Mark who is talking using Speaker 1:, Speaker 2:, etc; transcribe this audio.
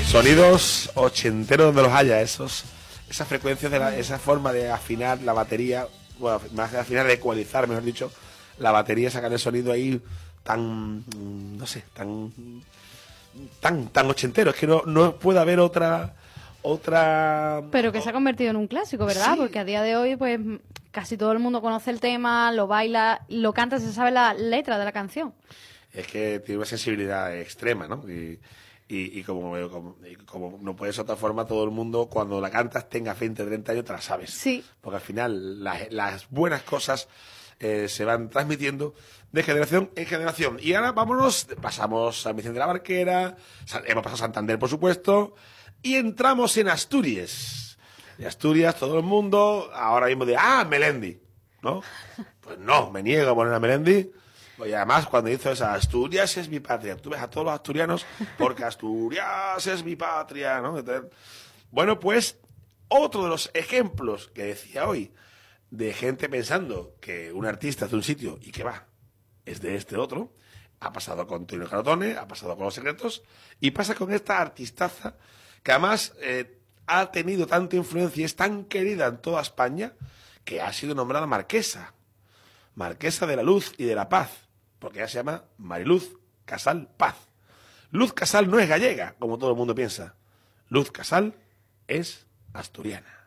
Speaker 1: Sonidos ochenteros donde los haya, esas frecuencias, esa forma de afinar la batería, bueno, más de afinar, de ecualizar, mejor dicho, la batería, sacar el sonido ahí tan, no sé, tan ochentero. Es que no puede haber otra.
Speaker 2: Pero que se ha convertido en un clásico, ¿verdad?
Speaker 1: Sí.
Speaker 2: Porque a día de hoy, pues, casi todo el mundo conoce el tema, lo baila, lo canta, se sabe la letra de la canción.
Speaker 1: Es que tiene una sensibilidad extrema, ¿no? Y como no puede ser de otra forma, todo el mundo, cuando la cantas, tenga 20, 30 años, te la sabes.
Speaker 2: Sí.
Speaker 1: Porque al final las buenas cosas se van transmitiendo de generación en generación. Y ahora pasamos a Vicente de la Barquera, hemos pasado a Santander, por supuesto, y entramos en Asturias. De Asturias, todo el mundo, ahora mismo Melendi, ¿no? Pues no, me niego a poner a Melendi. Y además, cuando hizo esa, Asturias es mi patria, tú ves a todos los asturianos, porque Asturias es mi patria, ¿no? Entonces, bueno, pues, otro de los ejemplos que decía hoy, de gente pensando que un artista es de un sitio y que es de este otro, ha pasado con Tino Carotone, ha pasado con Los Secretos, y pasa con esta artistaza, que además ha tenido tanta influencia y es tan querida en toda España, que ha sido nombrada Marquesa de la Luz y de la Paz, porque ella se llama Mariluz Casal Paz. Luz Casal no es gallega, como todo el mundo piensa. Luz Casal es asturiana.